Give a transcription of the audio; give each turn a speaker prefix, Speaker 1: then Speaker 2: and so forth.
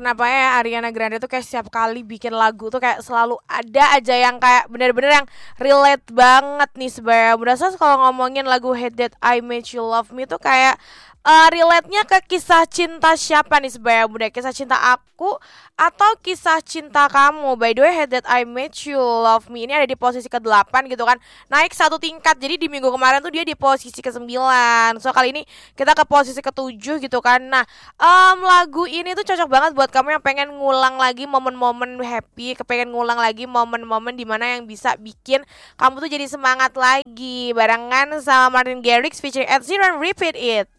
Speaker 1: kenapa ya Ariana Grande tuh kayak setiap kali bikin lagu tuh kayak selalu ada aja yang kayak bener-bener yang relate banget nih sebenarnya. Berasa kalau ngomongin lagu Hate That I Made You Love Me tuh kayak relate-nya ke kisah cinta siapa nih sebenarnya Bunda? Kisah cinta aku atau kisah cinta kamu? By the way, Hate That I Made You Love Me ini ada di posisi ke-8 gitu kan. Naik satu tingkat. Jadi di minggu kemarin tuh dia di posisi ke-9. So kali ini kita ke posisi ke-7 gitu kan. Nah, lagu ini tuh cocok banget buat kamu yang pengen ngulang lagi momen-momen happy, kepengen ngulang lagi momen-momen dimana yang bisa bikin kamu tuh jadi semangat lagi. Barengan sama Martin Garrix featuring Ed Sheeran, Repeat It.